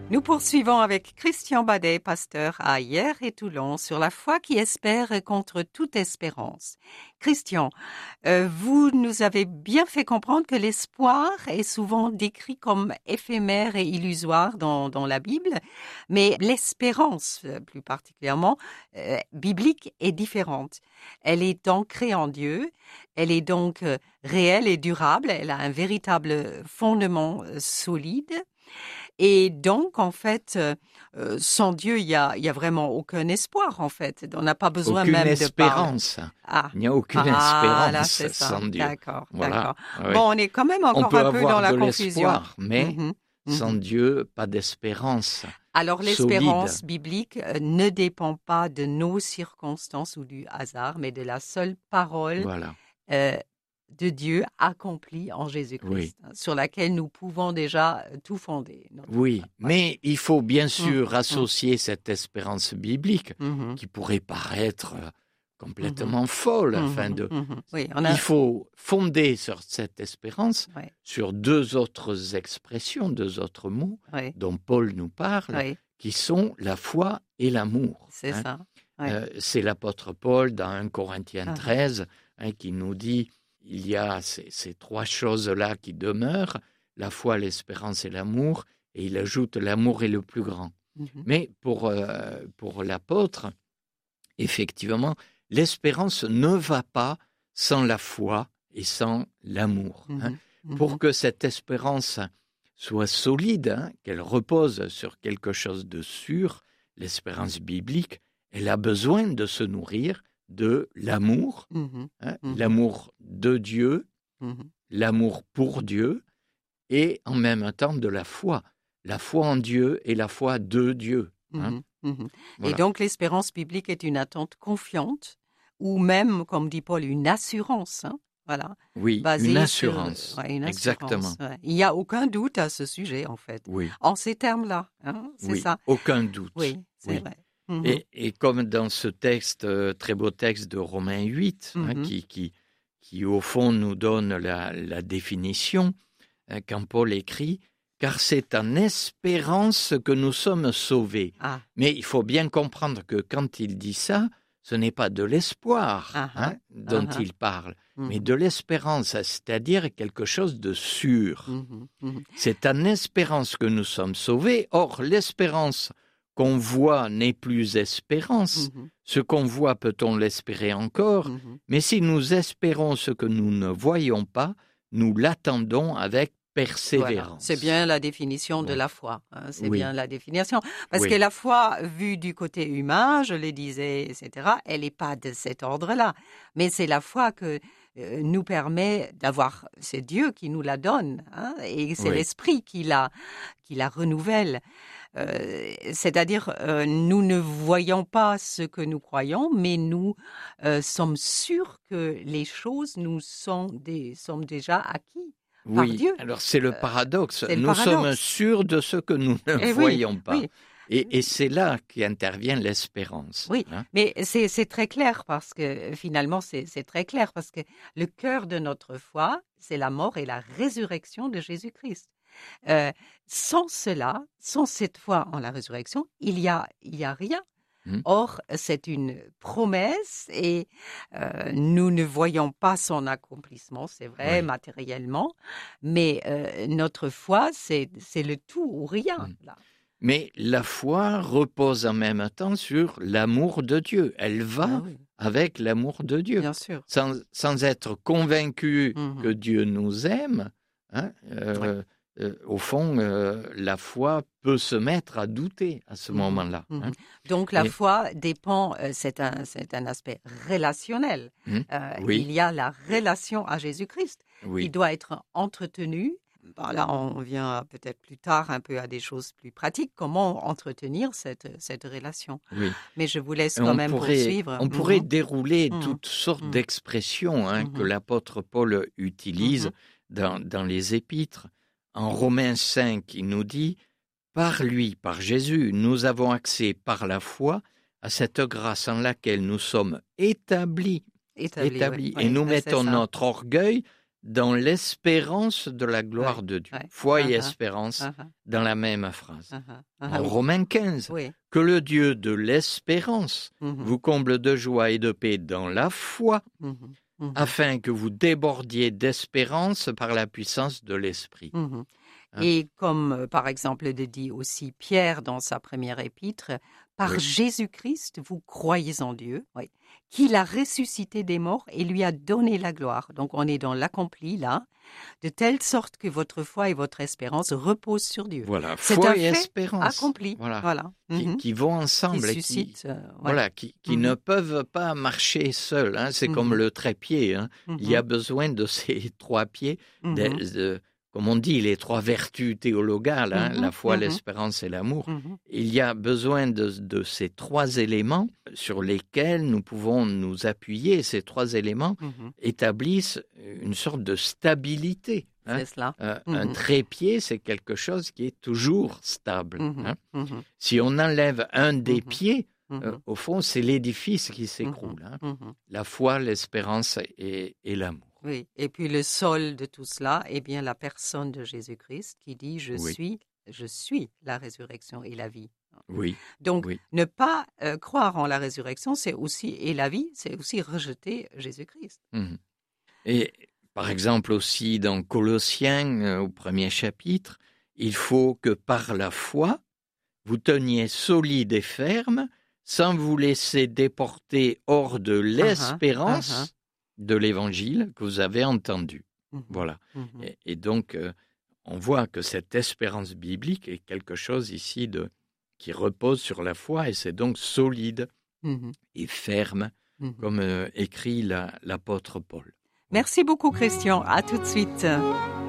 Nous poursuivons avec Christian Badet, pasteur à Hyères et Toulon, sur la foi qui espère contre toute espérance. Christian, vous nous avez bien fait comprendre que l'espoir est souvent décrit comme éphémère et illusoire dans la Bible, mais l'espérance, plus particulièrement, biblique, est différente. Elle est ancrée en Dieu, elle est donc réelle et durable, elle a un véritable fondement solide. Et donc, en fait, sans Dieu, il y a vraiment aucun espoir, en fait. On n'a pas besoin aucune même espérance. de parler. Il n'y a aucune là, espérance c'est ça. sans Dieu. D'accord, Voilà. d'accord. Oui. Bon, on est quand même On encore peut un peu avoir dans la de confusion. l'espoir, mais sans Dieu, pas d'espérance. Alors, l'espérance solide. biblique ne dépend pas de nos circonstances ou du hasard, mais de la seule parole Voilà. de Dieu accomplie en Jésus-Christ, sur laquelle nous pouvons déjà tout fonder. Oui, mais il faut bien sûr associer cette espérance biblique qui pourrait paraître complètement folle. Oui, Il faut fonder sur cette espérance sur deux autres expressions, deux autres mots dont Paul nous parle, qui sont la foi et l'amour. C'est ça. C'est l'apôtre Paul dans 1 Corinthiens 13 qui nous dit il y a ces trois choses-là qui demeurent, la foi, l'espérance et l'amour, et il ajoute l'amour est le plus grand. Mais pour l'apôtre, effectivement, l'espérance ne va pas sans la foi et sans l'amour. Pour que cette espérance soit solide, qu'elle repose sur quelque chose de sûr, l'espérance biblique, elle a besoin de se nourrir de l'amour, l'amour de Dieu, l'amour pour Dieu, et en même temps de la foi en Dieu et la foi de Dieu. Voilà. Et donc l'espérance biblique est une attente confiante, ou même, comme dit Paul, une assurance. Voilà. Oui, une assurance. Une assurance. Exactement. Il n'y a aucun doute à ce sujet, en fait. Oui. En ces termes-là, c'est ça. Aucun doute. Oui, c'est vrai. Et comme dans ce texte, très beau texte de Romains 8, qui au fond nous donne la définition, quand Paul écrit « Car c'est en espérance que nous sommes sauvés ». Mais il faut bien comprendre que quand il dit ça, ce n'est pas de l'espoir dont il parle, mais de l'espérance, c'est-à-dire quelque chose de sûr. C'est en espérance que nous sommes sauvés. Or, l'espérance qu'on voit n'est plus espérance. Ce qu'on voit, peut-on l'espérer encore? Mais si nous espérons ce que nous ne voyons pas, nous l'attendons avec persévérance. Voilà. C'est bien la définition de la foi. C'est bien la définition. Parce que la foi, vue du côté humain, je le disais, etc., elle n'est pas de cet ordre-là. Mais c'est la foi que nous permet d'avoir, c'est Dieu qui nous la donne, et c'est l'Esprit qui la renouvelle. C'est-à-dire, nous ne voyons pas ce que nous croyons, mais nous sommes sûrs que les choses nous sont déjà acquises par Dieu. Alors c'est le paradoxe. Nous sommes sûrs de ce que nous ne voyons pas. Et c'est là qu'intervient l'espérance. Oui, mais c'est très clair parce que finalement, c'est très clair parce que le cœur de notre foi, c'est la mort et la résurrection de Jésus-Christ. Sans cela, sans cette foi en la résurrection, il y a rien. Or, c'est une promesse et nous ne voyons pas son accomplissement, c'est vrai, matériellement, mais notre foi, c'est le tout ou rien. Là. Mais la foi repose en même temps sur l'amour de Dieu. Elle va avec l'amour de Dieu. Bien sûr. Sans être convaincu que Dieu nous aime, au fond, la foi peut se mettre à douter à ce moment-là. Donc la foi dépend, c'est un aspect relationnel. Il y a la relation à Jésus-Christ qui doit être entretenue. Bon, là, on vient peut-être plus tard un peu à des choses plus pratiques. Comment entretenir cette relation? Mais je vous laisse quand même poursuivre. On pourrait dérouler toutes sortes d'expressions que l'apôtre Paul utilise dans les épîtres. En Romains 5, il nous dit « Par lui, par Jésus, nous avons accès par la foi à cette grâce en laquelle nous sommes établis. Et nous mettons notre orgueil dans l'espérance de la gloire de Dieu. Foi et espérance dans la même phrase. En Romains 15, que le Dieu de l'espérance vous comble de joie et de paix dans la foi, afin que vous débordiez d'espérance par la puissance de l'Esprit. Et comme, par exemple, le dit aussi Pierre dans sa première épître, par Jésus-Christ, vous croyez en Dieu, qu'il a ressuscité des morts et lui a donné la gloire. Donc, on est dans l'accompli, là, de telle sorte que votre foi et votre espérance reposent sur Dieu. Voilà, c'est foi un et fait espérance. Accompli. Voilà. Qui vont ensemble. Qui suscitent, qui ne peuvent pas marcher seuls. C'est comme le trépied. Il y a besoin de ces 3 pieds, comme on dit, les 3 vertus théologales, la foi, l'espérance et l'amour. Il y a besoin de ces 3 éléments sur lesquels nous pouvons nous appuyer. Ces 3 éléments établissent une sorte de stabilité. C'est cela. Un trépied, c'est quelque chose qui est toujours stable. Si on enlève un des pieds, au fond, c'est l'édifice qui s'écroule. La foi, l'espérance et l'amour. Oui, et puis le sol de tout cela est bien la personne de Jésus-Christ qui dit « Je suis la résurrection et la vie ». Donc, ne pas croire en la résurrection, c'est aussi, et la vie, c'est aussi rejeter Jésus-Christ. Et par exemple aussi dans Colossiens, au 1er chapitre, il faut que par la foi, vous teniez solide et ferme, sans vous laisser déporter hors de l'espérance de l'évangile que vous avez entendu. Voilà. Et donc, on voit que cette espérance biblique est quelque chose ici qui repose sur la foi, et c'est donc solide et ferme, comme écrit l'apôtre Paul. Merci beaucoup, Christian. À tout de suite.